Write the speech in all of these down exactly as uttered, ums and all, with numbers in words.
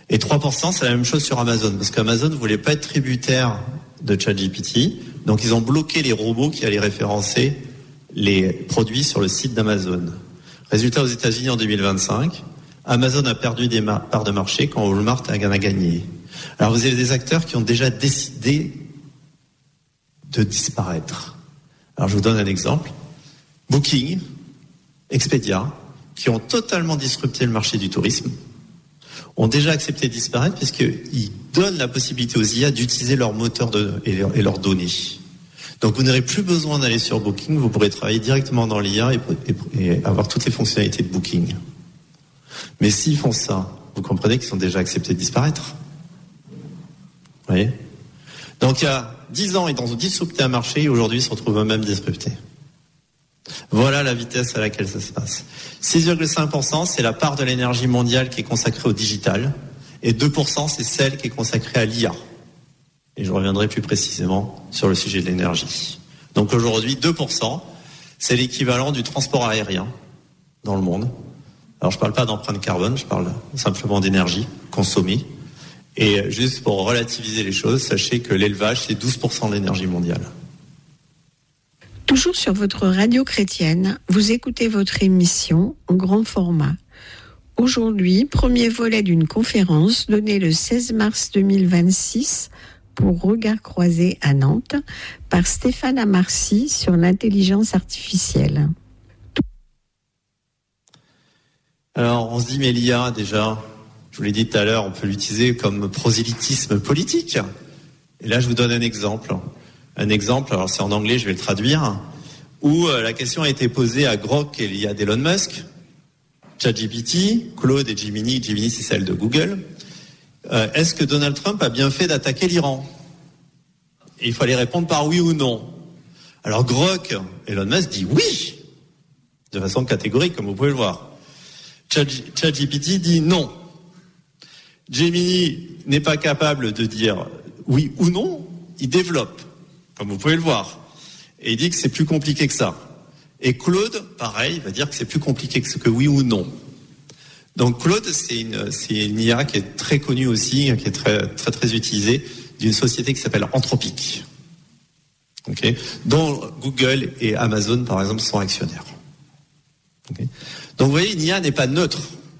Et trois pour cent, c'est la même chose sur Amazon, parce qu'Amazon ne voulait pas être tributaire de ChatGPT, donc ils ont bloqué les robots qui allaient référencer les produits sur le site d'Amazon. Résultat, aux États-Unis en deux mille vingt-cinq, Amazon a perdu des ma- parts de marché quand Walmart a gagné. Alors vous avez des acteurs qui ont déjà décidé de disparaître. Alors je vous donne un exemple. Booking, Expedia, qui ont totalement disrupté le marché du tourisme, ont déjà accepté de disparaître puisqu'ils donnent la possibilité aux I A d'utiliser leur moteur de, et, leur, et leurs données. Donc vous n'aurez plus besoin d'aller sur Booking, vous pourrez travailler directement dans l'I A et, et, et avoir toutes les fonctionnalités de Booking. Mais s'ils font ça, vous comprenez qu'ils sont déjà acceptés de disparaître. Vous voyez ? Donc il y a dix ans, ils ont disrupté un marché et aujourd'hui ils se retrouvent eux-mêmes disruptés. Voilà la vitesse à laquelle ça se passe. six virgule cinq pour cent, c'est la part de l'énergie mondiale qui est consacrée au digital. Et deux pour cent, c'est celle qui est consacrée à l'I A. Et je reviendrai plus précisément sur le sujet de l'énergie. Donc aujourd'hui, deux pour cent, c'est l'équivalent du transport aérien dans le monde. Alors je ne parle pas d'empreinte carbone, je parle simplement d'énergie consommée. Et juste pour relativiser les choses, sachez que l'élevage, c'est douze pour cent de l'énergie mondiale. Toujours sur votre radio chrétienne, vous écoutez votre émission en grand format. Aujourd'hui, premier volet d'une conférence donnée le seize mars deux mille vingt-six pour Regard Croisé à Nantes par Stéphane Amarcy sur l'intelligence artificielle. Alors, on se dit, mais l'I A, déjà, je vous l'ai dit tout à l'heure, on peut l'utiliser comme prosélytisme politique. Et là, je vous donne un exemple. Un exemple, alors c'est en anglais, je vais le traduire, où euh, la question a été posée à Grok et l'I A d'Elon Musk, ChatGPT, Claude et Gemini, Gemini c'est celle de Google. Euh, est-ce que Donald Trump a bien fait d'attaquer l'Iran ? Et il fallait répondre par oui ou non. Alors Grok, Elon Musk dit oui, de façon catégorique, comme vous pouvez le voir. ChatGPT dit non. Gemini n'est pas capable de dire oui ou non, il développe, comme vous pouvez le voir. Et il dit que c'est plus compliqué que ça. Et Claude, pareil, va dire que c'est plus compliqué que ce que oui ou non. Donc Claude, c'est une, c'est une I A qui est très connue aussi, qui est très très très utilisée, d'une société qui s'appelle Anthropic, okay, dont Google et Amazon, par exemple, sont actionnaires. Okay. Donc vous voyez, une I A n'est pas neutre.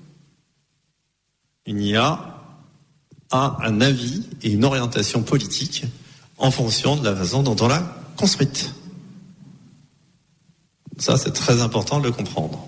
Une I A a un avis et une orientation politique en fonction de la façon dont on l'a construite. Ça, c'est très important de le comprendre.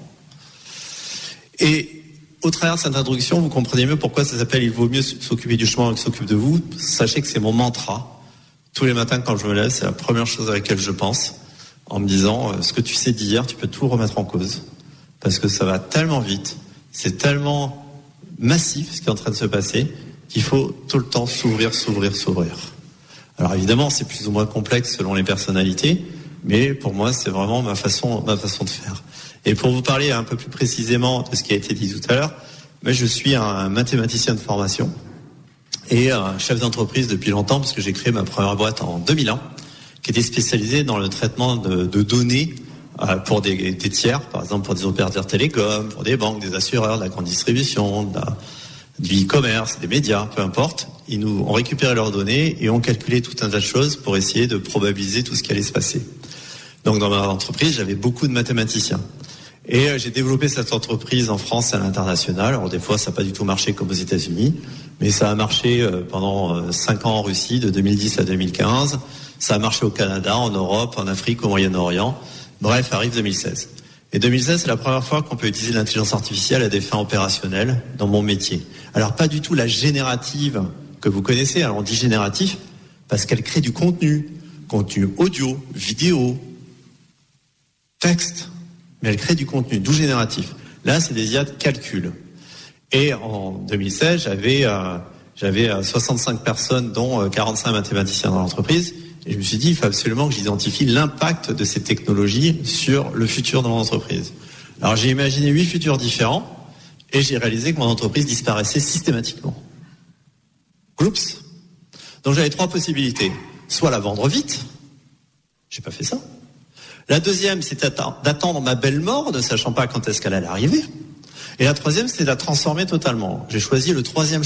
Et au travers de cette introduction, vous comprenez mieux pourquoi ça s'appelle « Il vaut mieux s'occuper du chemin que s'occupe de vous ». Sachez que c'est mon mantra. Tous les matins, quand je me lève, c'est la première chose à laquelle je pense, en me disant « Ce que tu sais d'hier, tu peux tout remettre en cause ». Parce que ça va tellement vite, c'est tellement massif ce qui est en train de se passer, qu'il faut tout le temps s'ouvrir, s'ouvrir, s'ouvrir. Alors évidemment, c'est plus ou moins complexe selon les personnalités, mais pour moi, c'est vraiment ma façon, ma façon de faire. Et pour vous parler un peu plus précisément de ce qui a été dit tout à l'heure, moi, je suis un mathématicien de formation et un chef d'entreprise depuis longtemps, parce que j'ai créé ma première boîte en deux mille un, qui était spécialisée dans le traitement de, de données euh, pour des, des tiers, par exemple pour des opérateurs télécoms, pour des banques, des assureurs, de la grande distribution, de la, du e-commerce, des médias, peu importe. Ils nous ont récupéré leurs données et ont calculé tout un tas de choses pour essayer de probabiliser tout ce qui allait se passer. Donc dans ma entreprise, j'avais beaucoup de mathématiciens. Et euh, j'ai développé cette entreprise en France et à l'international. Alors des fois, ça n'a pas du tout marché comme aux États-Unis, mais ça a marché euh, pendant euh, cinq ans en Russie, de deux mille dix à deux mille quinze. Ça a marché au Canada, en Europe, en Afrique, au Moyen-Orient. Bref, arrive deux mille seize. Et deux mille seize, c'est la première fois qu'on peut utiliser l'intelligence artificielle à des fins opérationnelles dans mon métier. Alors pas du tout la générative que vous connaissez. Alors on dit génératif parce qu'elle crée du contenu, contenu audio, vidéo, texte, mais elle crée du contenu, d'où génératif. Là, c'est des I A de calcul. Et en deux mille seize, j'avais euh, j'avais euh, soixante-cinq personnes, dont euh, quarante-cinq mathématiciens dans l'entreprise. Et je me suis dit, il faut absolument que j'identifie l'impact de ces technologies sur le futur de mon entreprise. Alors j'ai imaginé huit futurs différents et j'ai réalisé que mon entreprise disparaissait systématiquement. Oups. Donc j'avais trois possibilités. Soit la vendre vite. J'ai pas fait ça. La deuxième, c'était d'attendre ma belle mort, ne sachant pas quand est-ce qu'elle allait arriver. Et la troisième, c'était de la transformer totalement. J'ai choisi le troisième